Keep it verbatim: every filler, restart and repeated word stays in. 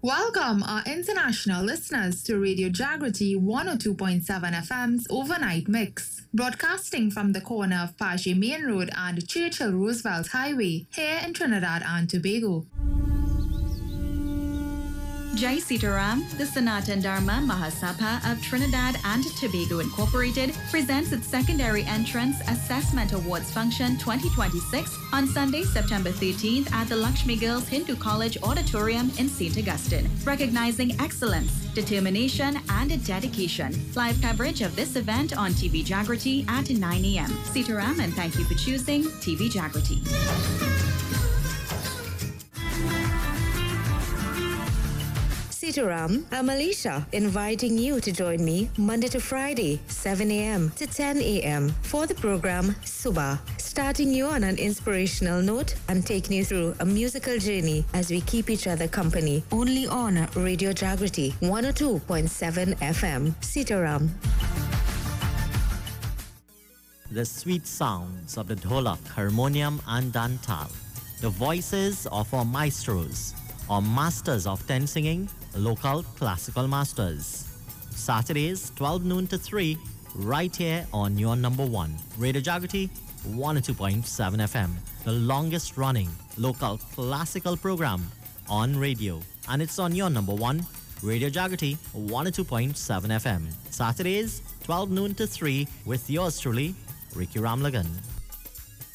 Welcome our international listeners to Radio Jagrati one oh two point seven F M's Overnight Mix, broadcasting from the corner of Paget Main Road and Churchill Roosevelt Highway, here in Trinidad and Tobago. Jai Sitaram, the Sanatan Dharma Mahasabha of Trinidad and Tobago Incorporated presents its secondary entrance assessment awards function twenty twenty-six on Sunday, September thirteenth at the Lakshmi Girls Hindu College Auditorium in Saint Augustine, recognizing excellence, determination, and dedication. Live coverage of this event on T V Jagrati at nine a.m. Sitaram, and thank you for choosing T V Jagrati. Sitaram, I'm Alicia, inviting you to join me Monday to Friday, seven a.m. to ten a.m. for the program Suba, starting you on an inspirational note and taking you through a musical journey as we keep each other company, only on Radio Jagrati one oh two point seven F M. Sitaram. The sweet sounds of the dholak, harmonium and dantal, the voices of our maestros, or masters of ten singing, local classical masters. Saturdays, twelve noon to three, right here on your number one, Radio Jagrati one oh two point seven F M, the longest running local classical program on radio. And it's on your number one, Radio Jagrati one oh two point seven F M. Saturdays, twelve noon to three, with yours truly, Ricky Ramlagan.